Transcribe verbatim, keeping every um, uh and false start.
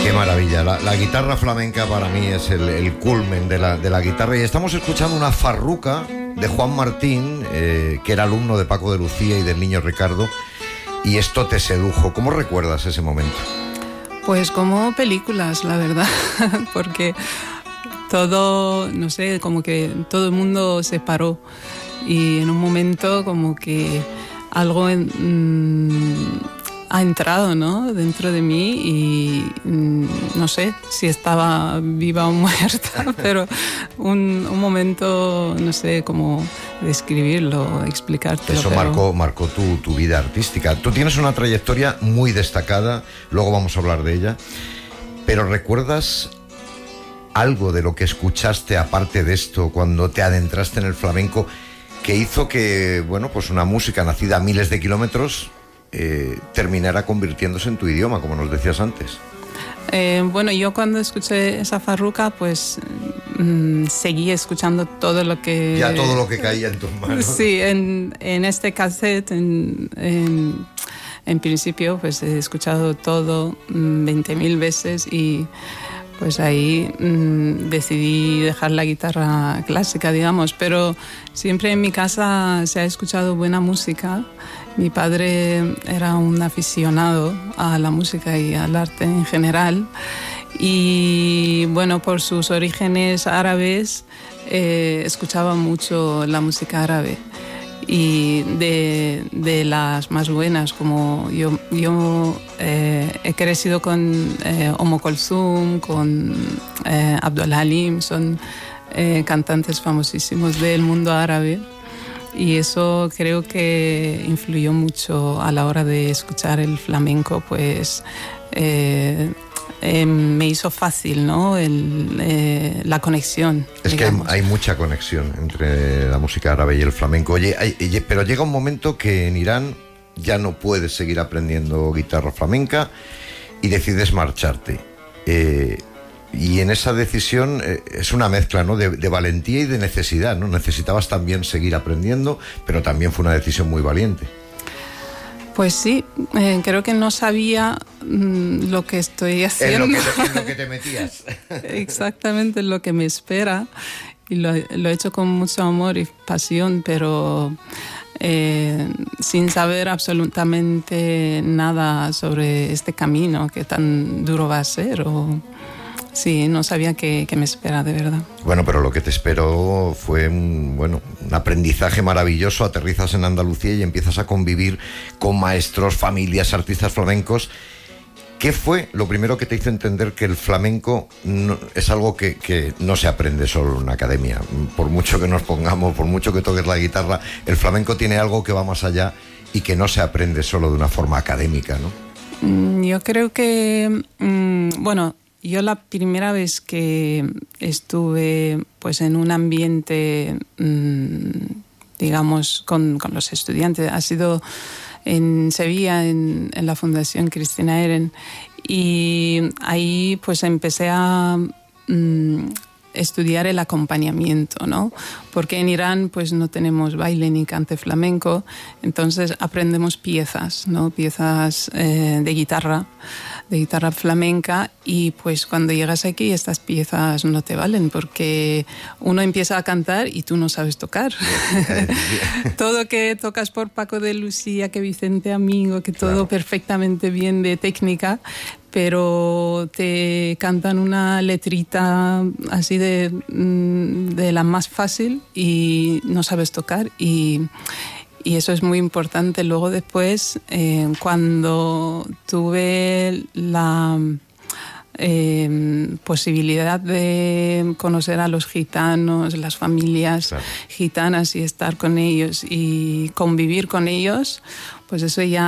Qué maravilla, la, la guitarra flamenca para mí es el, el culmen de la, de la guitarra, y estamos escuchando una farruca de Juan Martín, eh, que era alumno de Paco de Lucía y del Niño Ricardo, y esto te sedujo. ¿Cómo recuerdas ese momento? Pues como películas, la verdad, porque todo, no sé, como que todo el mundo se paró y en un momento como que algo en, mmm, ha entrado, ¿no?, dentro de mí y mmm, no sé si estaba viva o muerta, pero un, un momento, no sé cómo describirlo, explicártelo. Eso pero... marcó, marcó tu, tu vida artística. Tú tienes una trayectoria muy destacada, luego vamos a hablar de ella, pero ¿recuerdas algo de lo que escuchaste aparte de esto cuando te adentraste en el flamenco que hizo que, bueno, pues una música nacida a miles de kilómetros eh, terminara convirtiéndose en tu idioma, como nos decías antes? Eh, bueno, yo cuando escuché esa farruca, pues mmm, seguí escuchando todo lo que... Ya todo lo que caía en tus manos. Sí, en, en este cassette, en, en, en principio, pues he escuchado todo veinte mil veces y pues ahí mmm, decidí dejar la guitarra clásica, digamos, pero siempre en mi casa se ha escuchado buena música. Mi padre era un aficionado a la música y al arte en general y, bueno, por sus orígenes árabes eh, escuchaba mucho la música árabe y de, de las más buenas, como yo, yo eh, he crecido con eh, Umm Kulthum, con eh, Abdul Halim, son eh, cantantes famosísimos del mundo árabe. Y eso creo que influyó mucho a la hora de escuchar el flamenco, pues eh, eh, me hizo fácil, ¿no?, el, eh, la conexión. Es digamos. que hay, hay mucha conexión entre la música árabe y el flamenco. Oye, hay, pero llega un momento que en Irán ya no puedes seguir aprendiendo guitarra flamenca y decides marcharte. Eh, Y en esa decisión eh, es una mezcla, ¿no?, de, de valentía y de necesidad, ¿no? Necesitabas también seguir aprendiendo, pero también fue una decisión muy valiente. Pues sí, eh, creo que no sabía mmm, lo que estoy haciendo. En lo que te, en lo que te metías. Exactamente, lo que me espera. Y lo, lo he hecho con mucho amor y pasión, pero eh, sin saber absolutamente nada sobre este camino que tan duro va a ser. O... Sí, no sabía qué, qué me espera, de verdad. Bueno, pero lo que te esperó fue un, bueno, un aprendizaje maravilloso. Aterrizas en Andalucía y empiezas a convivir con maestros, familias, artistas flamencos. ¿Qué fue lo primero que te hizo entender que el flamenco no, es algo que, que no se aprende solo en una academia? Por mucho que nos pongamos, por mucho que toques la guitarra, el flamenco tiene algo que va más allá y que no se aprende solo de una forma académica, ¿no? Yo creo que, mmm, bueno... Yo la primera vez que estuve pues en un ambiente, mmm, digamos, con, con los estudiantes, ha sido en Sevilla, en, en la Fundación Cristina Eren, y ahí pues empecé a mmm, estudiar el acompañamiento, ¿no? Porque en Irán pues no tenemos baile ni cante flamenco, entonces aprendemos piezas, ¿no? Piezas eh, de guitarra, de guitarra flamenca, y pues cuando llegas aquí estas piezas no te valen porque uno empieza a cantar y tú no sabes tocar. Todo que tocas por Paco de Lucía, que Vicente Amigo, que todo claro, perfectamente bien de técnica, pero te cantan una letrita así de, de la más fácil y no sabes tocar, y, y eso es muy importante. Luego después, eh, cuando tuve la eh, posibilidad de conocer a los gitanos, las familias claro, gitanas, y estar con ellos y convivir con ellos, pues eso ya